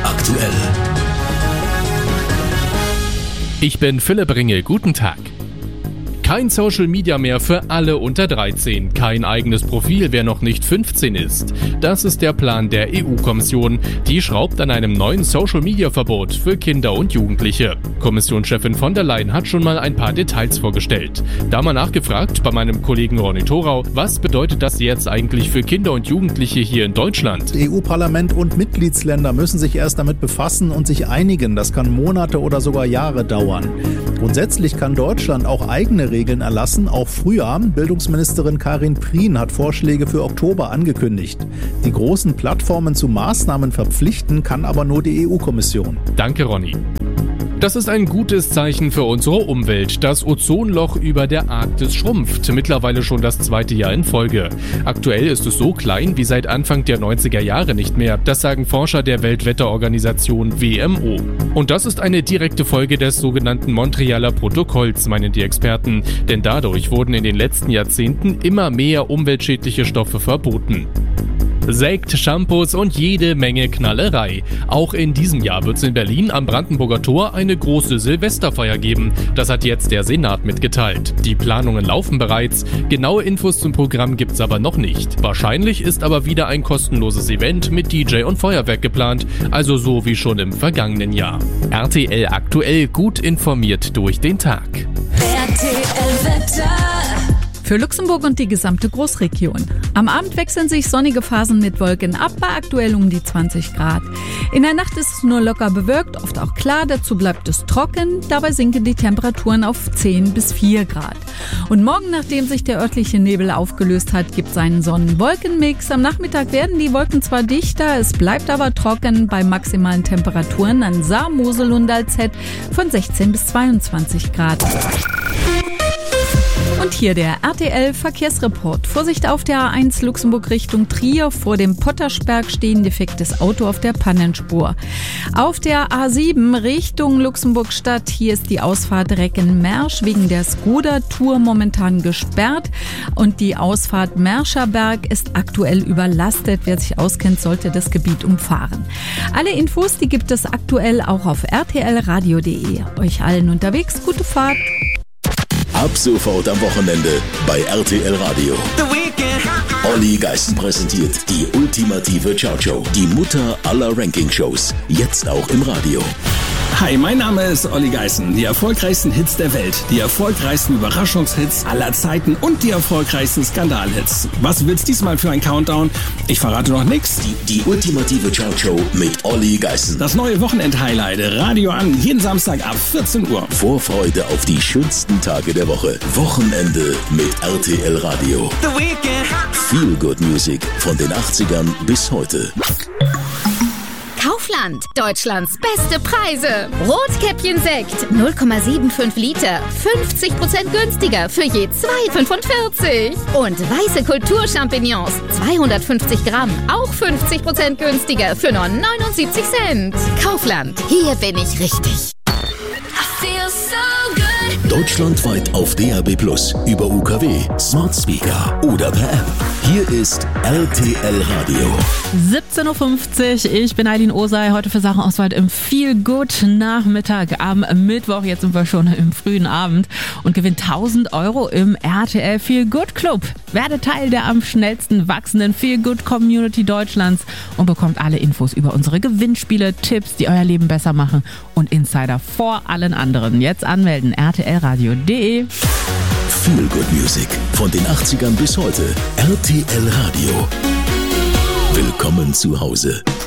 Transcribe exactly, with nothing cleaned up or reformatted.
aktuell. Ich bin Philipp Ringel, guten Tag. Kein Social Media mehr für alle unter dreizehn, kein eigenes Profil, wer noch nicht fünfzehn ist. Das ist der Plan der E U-Kommission. Die schraubt an einem neuen Social-Media-Verbot für Kinder und Jugendliche. Kommissionschefin von der Leyen hat schon mal ein paar Details vorgestellt. Da mal nachgefragt bei meinem Kollegen Ronny Thorau, was bedeutet das jetzt eigentlich für Kinder und Jugendliche hier in Deutschland? E U-Parlament und Mitgliedsländer müssen sich erst damit befassen und sich einigen. Das kann Monate oder sogar Jahre dauern. Grundsätzlich kann Deutschland auch eigene Regeln erlassen, auch früher. Bildungsministerin Karin Prien hat Vorschläge für Oktober angekündigt. Die großen Plattformen zu Maßnahmen verpflichten kann aber nur die E U-Kommission. Danke, Ronny. Das ist ein gutes Zeichen für unsere Umwelt. Das Ozonloch über der Arktis schrumpft, mittlerweile schon das zweite Jahr in Folge. Aktuell ist es so klein wie seit Anfang der neunziger Jahre nicht mehr. Das sagen Forscher der Weltwetterorganisation W M O. Und das ist eine direkte Folge des sogenannten Montrealer Protokolls, meinen die Experten. Denn dadurch wurden in den letzten Jahrzehnten immer mehr umweltschädliche Stoffe verboten. Sekt, Shampoos und jede Menge Knallerei. Auch in diesem Jahr wird es in Berlin am Brandenburger Tor eine große Silvesterfeier geben. Das hat jetzt der Senat mitgeteilt. Die Planungen laufen bereits. Genaue Infos zum Programm gibt's aber noch nicht. Wahrscheinlich ist aber wieder ein kostenloses Event mit D J und Feuerwerk geplant. Also so wie schon im vergangenen Jahr. R T L aktuell, gut informiert durch den Tag. R T L-Wetter. Für Luxemburg und die gesamte Großregion. Am Abend wechseln sich sonnige Phasen mit Wolken ab, bei aktuell um die zwanzig Grad. In der Nacht ist es nur locker bewölkt, oft auch klar, dazu bleibt es trocken. Dabei sinken die Temperaturen auf zehn bis vier Grad. Und morgen, nachdem sich der örtliche Nebel aufgelöst hat, gibt es einen Sonnen-Wolken-Mix. Am Nachmittag werden die Wolken zwar dichter, es bleibt aber trocken bei maximalen Temperaturen an Saar, Mosel und Alzett von sechzehn bis zweiundzwanzig Grad. Und hier der R T L-Verkehrsreport. Vorsicht auf der A eins Luxemburg Richtung Trier. Vor dem Pottersberg stehen defektes Auto auf der Pannenspur. Auf der A sieben Richtung Luxemburg-Stadt. Hier ist die Ausfahrt Recken-Mersch wegen der Skoda-Tour momentan gesperrt. Und die Ausfahrt Merscherberg ist aktuell überlastet. Wer sich auskennt, sollte das Gebiet umfahren. Alle Infos, die gibt es aktuell auch auf r t l radio punkt d e. Euch allen unterwegs gute Fahrt. Ab sofort am Wochenende bei R T L Radio. Olli Geißen präsentiert die ultimative Chartshow. Die Mutter aller Ranking-Shows. Jetzt auch im Radio. Hi, mein Name ist Olli Geißen. Die erfolgreichsten Hits der Welt, die erfolgreichsten Überraschungshits aller Zeiten und die erfolgreichsten Skandalhits. Was wird's diesmal für ein Countdown? Ich verrate noch nichts. Die, die ultimative Chartshow mit Olli Geißen. Das neue Wochenend-Highlight. Radio an, jeden Samstag ab vierzehn Uhr. Vorfreude auf die schönsten Tage der Woche. Wochenende mit R T L Radio. The Weekend. Feel Good Music von den achtzigern bis heute. Kaufland, Deutschlands beste Preise. Rotkäppchen-Sekt, null Komma fünfundsiebzig Liter, fünfzig Prozent günstiger für je zwei Komma fünfundvierzig. Und weiße Kulturchampignons, zweihundertfünfzig Gramm, auch fünfzig Prozent günstiger für nur neunundsiebzig Cent. Kaufland, hier bin ich richtig. Deutschlandweit auf D A B plus, über U K W, Smart Speaker oder per App. Hier ist R T L Radio. siebzehn Uhr fünfzig, ich bin Aylin Osei, heute für Sachenauswahl im Feel Good Nachmittag am Mittwoch. Jetzt sind wir schon im frühen Abend und gewinnt tausend Euro im R T L Feel Good Club. Werde Teil der am schnellsten wachsenden Feel Good Community Deutschlands und bekommt alle Infos über unsere Gewinnspiele, Tipps, die euer Leben besser machen und Insider vor allen anderen. Jetzt anmelden, r t l radio punkt d e. Feel Good Music von den achtzigern bis heute. R T L Radio. Willkommen zu Hause.